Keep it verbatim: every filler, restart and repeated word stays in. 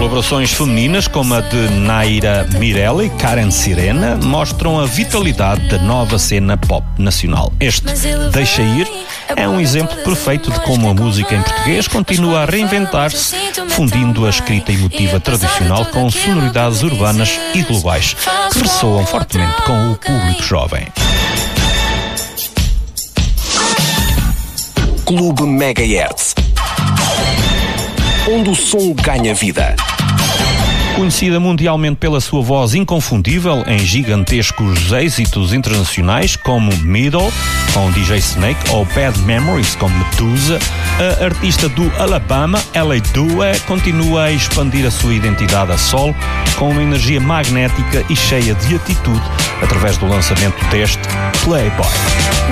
Colaborações femininas como a de Naira Mirella e Karen Sirena mostram a vitalidade da nova cena pop nacional. Este Deixa Ir é um exemplo perfeito de como a música em português continua a reinventar-se, fundindo a escrita emotiva tradicional com sonoridades urbanas e globais, que ressoam fortemente com o público jovem. Clube Megahertz, onde o som ganha vida. Conhecida mundialmente pela sua voz inconfundível em gigantescos êxitos internacionais como Middle, com D J Snake, ou Bad Memories, com Medusa, a artista do Alabama, L A Dua, continua a expandir a sua identidade a solo com uma energia magnética e cheia de atitude através do lançamento deste Playboy.